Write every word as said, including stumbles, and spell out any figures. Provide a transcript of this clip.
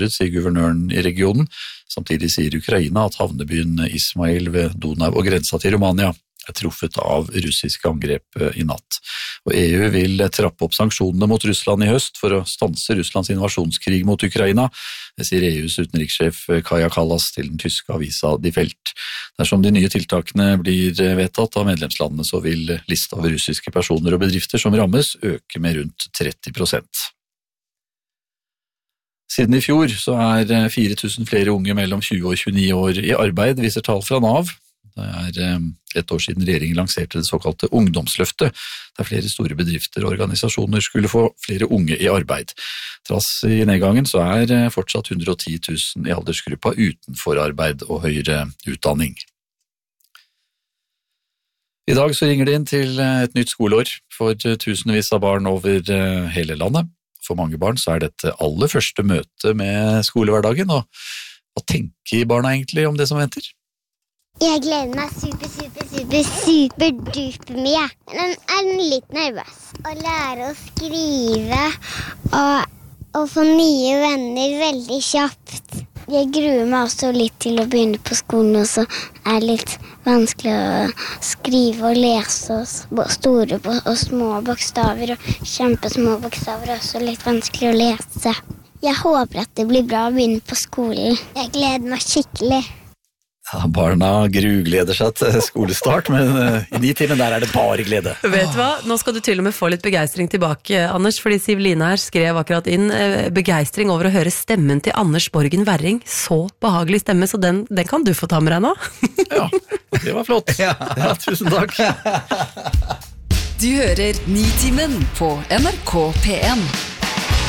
sier guvernøren i regionen. Samtidig sier Ukraina at havnebyen Ismail ved Donau og grensa til Romania er truffet av russiske angrep i natt. Og E U vil trappe opp sanksjonene mot Russland i høst for å stanse Russlands invasjonskrig mot Ukraina. Det sier E U's utenrikssjef Kaja Kallas til den tyske avisa Die Welt. Dersom de nye tiltakene blir vedtatt av medlemslandene, så vil lista over russiske personer og bedrifter som rammes øke med rundt tretti prosent. Siden i fjor så er fire tusen flere unge mellom tjue og tjueni år i arbeid, viser tall fra Nav. Det er et år siden regjeringen lanserte det såkalte ungdomsløftet, der flere store bedrifter og organisasjoner skulle få flere unge i arbeid. Trass i nedgangen så er fortsatt hundre og ti tusen i aldersgruppa utenfor arbeid og høyere utdanning. I dag så ringer det inn til et nytt skoleår for tusenvis av barn over hele landet. For mange barn så er dette aller første møte med skolehverdagen, og hva tenker barna egentlig om det som venter? Jeg gleder meg super, super, super, super duper mye. Men jeg er litt nervøs. Å lære å skrive og, og få nye venner veldig kjapt. Jeg gruer meg også litt til å begynne på skolen, og så er det litt vanskelig å skrive og lese og store og små bokstaver, og kjempesmå bokstaver er også litt vanskelig å lese. Jeg håper at det blir bra å begynne på skolen. Jeg gleder meg skikkelig. Ja, barna grugleder seg til skolestart, men i de timen der er det bare glede. Vet du hva? Nå skal du til og med få litt begeistring tilbake, Anders, fordi Siv Line her skrev akkurat inn begeistring over å høre stemmen til Anders Borgen Werring. Så behagelig stemme, så den, den kan du få ta med deg nå. Ja, det var flott. Ja, tusen takk. Du hører Nitimen på N R K P en.